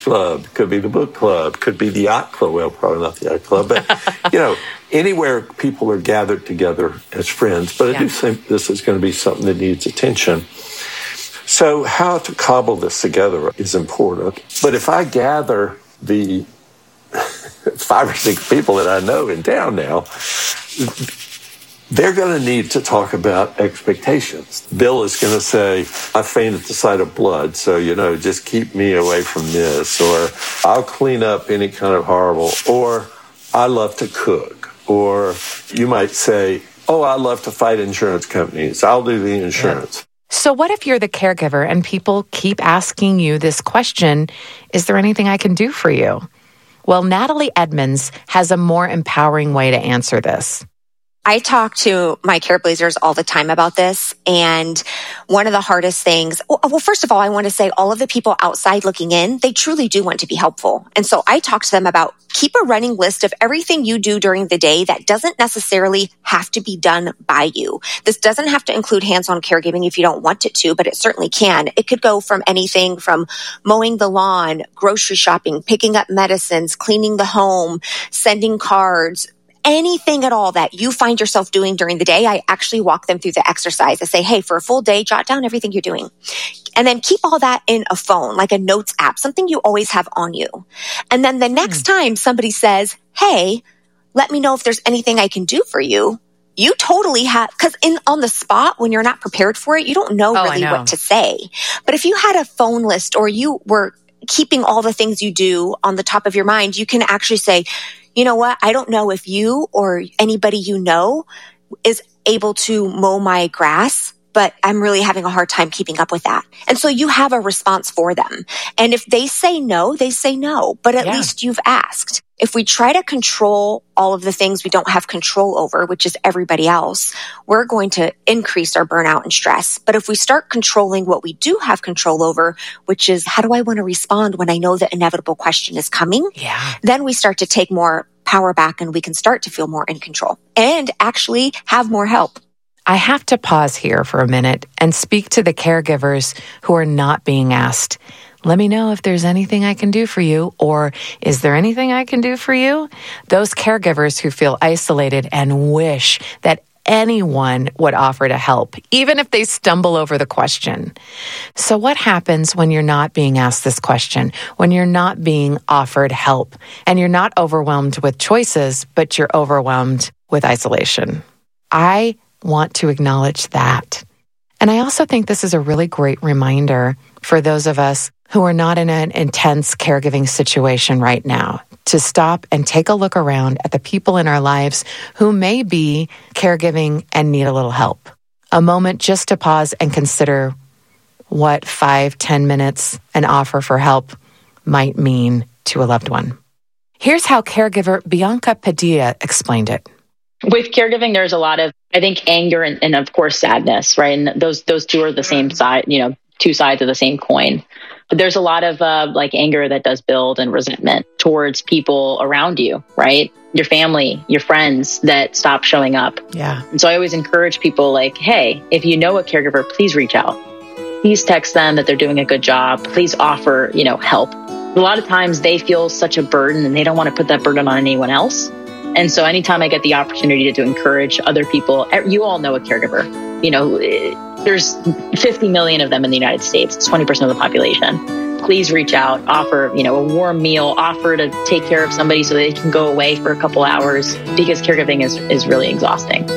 club, could be the book club, could be the yacht club. Well, probably not the yacht club, but, anywhere people are gathered together as friends. But I do think this is going to be something that needs attention. So how to cobble this together is important. But if I gather the 5 or 6 people that I know in town now, they're going to need to talk about expectations. Bill is going to say, I faint at the sight of blood, so, just keep me away from this. Or I'll clean up any kind of horrible. Or I love to cook. Or you might say, oh, I love to fight insurance companies. I'll do the insurance. Yeah. So what if you're the caregiver and people keep asking you this question, is there anything I can do for you? Well, Natalie Edmonds has a more empowering way to answer this. I talk to my care blazers all the time about this. And one of the hardest things, well, first of all, I want to say all of the people outside looking in, they truly do want to be helpful. And so I talk to them about keep a running list of everything you do during the day that doesn't necessarily have to be done by you. This doesn't have to include hands-on caregiving if you don't want it to, but it certainly can. It could go from anything from mowing the lawn, grocery shopping, picking up medicines, cleaning the home, sending cards, anything at all that you find yourself doing during the day. I actually walk them through the exercise. I say, hey, for a full day, jot down everything you're doing. And then keep all that in a phone, like a notes app, something you always have on you. And then the next time somebody says, hey, let me know if there's anything I can do for you, you totally have, because on the spot, when you're not prepared for it, you don't know really what to say. But if you had a phone list or you were keeping all the things you do on the top of your mind, you can actually say, you know what? I don't know if you or anybody you know is able to mow my grass, but I'm really having a hard time keeping up with that. And so you have a response for them. And if they say no, they say no, but at least you've asked. If we try to control all of the things we don't have control over, which is everybody else, we're going to increase our burnout and stress. But if we start controlling what we do have control over, which is how do I want to respond when I know the inevitable question is coming? Then we start to take more power back and we can start to feel more in control and actually have more help. I have to pause here for a minute and speak to the caregivers who are not being asked, let me know if there's anything I can do for you, or is there anything I can do for you? Those caregivers who feel isolated and wish that anyone would offer to help, even if they stumble over the question. So what happens when you're not being asked this question, when you're not being offered help, and you're not overwhelmed with choices, but you're overwhelmed with isolation? I want to acknowledge that. And I also think this is a really great reminder for those of us who are not in an intense caregiving situation right now to stop and take a look around at the people in our lives who may be caregiving and need a little help. A moment just to pause and consider what 5-10 minutes an offer for help might mean to a loved one. Here's how caregiver Bianca Padilla explained it. With caregiving, there's a lot of, I think, anger and of course, sadness, right? And those two are the same side, two sides of the same coin. But there's a lot of anger that does build and resentment towards people around you, right? Your family, your friends that stop showing up. Yeah. And so I always encourage people hey, if you know a caregiver, please reach out. Please text them that they're doing a good job. Please offer, help. A lot of times they feel such a burden and they don't want to put that burden on anyone else. And so anytime I get the opportunity to encourage other people, you all know a caregiver. There's 50 million of them in the United States. It's 20% of the population. Please reach out, offer, a warm meal, offer to take care of somebody so they can go away for a couple hours, because caregiving is really exhausting.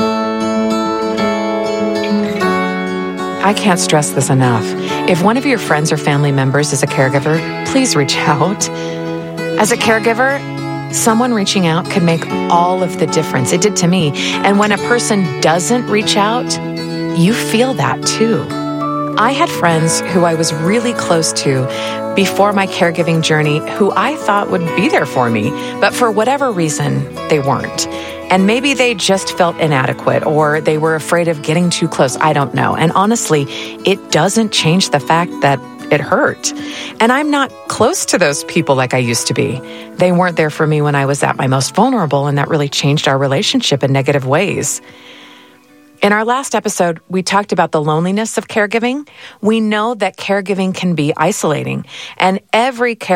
I can't stress this enough. If one of your friends or family members is a caregiver, please reach out. As a caregiver, someone reaching out could make all of the difference. It did to me. And when a person doesn't reach out, you feel that too. I had friends who I was really close to before my caregiving journey who I thought would be there for me, but for whatever reason, they weren't. And maybe they just felt inadequate or they were afraid of getting too close. I don't know. And honestly, it doesn't change the fact that it hurt. And I'm not close to those people like I used to be. They weren't there for me when I was at my most vulnerable, and that really changed our relationship in negative ways. In our last episode, we talked about the loneliness of caregiving. We know that caregiving can be isolating, and every